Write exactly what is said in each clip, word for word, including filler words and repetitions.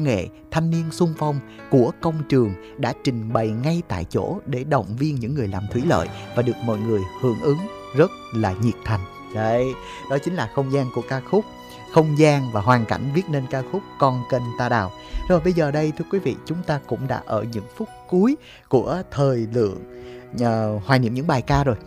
văn nghệ, thanh niên xung phong của công trường đã trình bày ngay tại chỗ để động viên những người làm thủy lợi và được mọi người hưởng ứng rất là nhiệt thành. Đấy, đó chính là không gian của ca khúc, không gian và hoàn cảnh viết nên ca khúc Con Kênh Ta Đào. Rồi bây giờ đây thưa quý vị, chúng ta cũng đã ở những phút cuối của thời lượng uh, hoài niệm những bài ca rồi.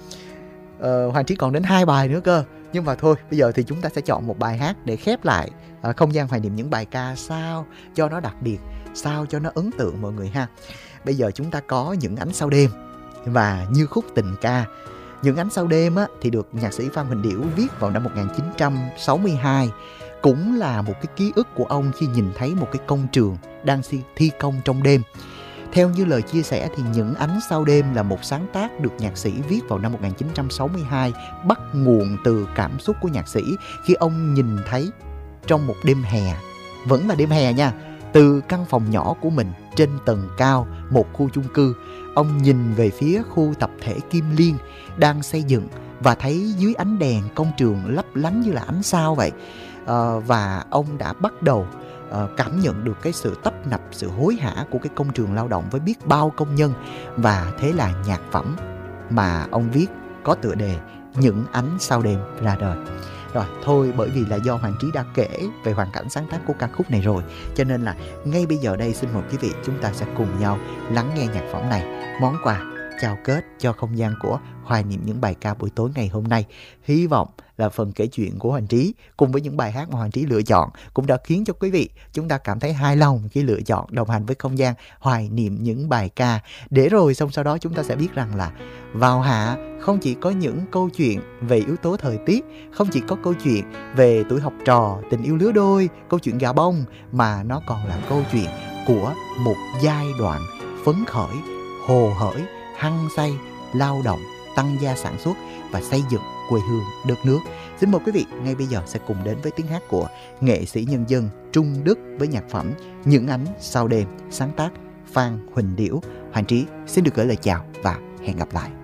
uh, Hoàng Trí còn đến hai bài nữa cơ, nhưng mà thôi bây giờ thì chúng ta sẽ chọn một bài hát để khép lại uh, không gian hoài niệm những bài ca sao cho nó đặc biệt, sao cho nó ấn tượng mọi người ha. Bây giờ chúng ta có Những Ánh Sao Đêm và Như Khúc Tình Ca. Những Ánh Sao Đêm á, thì được nhạc sĩ Phan Huỳnh Điểu viết vào năm một nghìn chín trăm sáu mươi hai. Cũng là một cái ký ức của ông khi nhìn thấy một cái công trường đang thi công trong đêm. Theo như lời chia sẻ thì Những Ánh Sao Đêm là một sáng tác được nhạc sĩ viết vào năm một nghìn chín trăm sáu mươi hai, bắt nguồn từ cảm xúc của nhạc sĩ khi ông nhìn thấy trong một đêm hè, vẫn là đêm hè nha, từ căn phòng nhỏ của mình trên tầng cao một khu chung cư, ông nhìn về phía khu tập thể Kim Liên đang xây dựng và thấy dưới ánh đèn công trường lấp lánh như là ánh sao vậy. À, và ông đã bắt đầu à, cảm nhận được cái sự tấp nập, sự hối hả của cái công trường lao động với biết bao công nhân. Và thế là nhạc phẩm mà ông viết có tựa đề Những Ánh Sao Đêm ra đời. Rồi thôi, bởi vì là do Hoàng Trí đã kể về hoàn cảnh sáng tác của ca khúc này rồi, cho nên là ngay bây giờ đây xin mời quý vị chúng ta sẽ cùng nhau lắng nghe nhạc phẩm này, món quà chào kết cho không gian của hoài niệm những bài ca buổi tối ngày hôm nay. Hy vọng là phần kể chuyện của Hoàng Trí cùng với những bài hát mà Hoàng Trí lựa chọn cũng đã khiến cho quý vị chúng ta cảm thấy hài lòng khi lựa chọn đồng hành với không gian hoài niệm những bài ca. Để rồi xong sau đó chúng ta sẽ biết rằng là vào hạ không chỉ có những câu chuyện về yếu tố thời tiết, không chỉ có câu chuyện về tuổi học trò, tình yêu lứa đôi, câu chuyện gà bông, mà nó còn là câu chuyện của một giai đoạn phấn khởi, hồ hởi, hăng say, lao động, tăng gia sản xuất và xây dựng quê hương đất nước. Xin mời quý vị ngay bây giờ sẽ cùng đến với tiếng hát của nghệ sĩ nhân dân Trung Đức với nhạc phẩm Những Ánh Sao Đêm, sáng tác Phan Huỳnh Điểu. Hoàng Trí xin được gửi lời chào và hẹn gặp lại.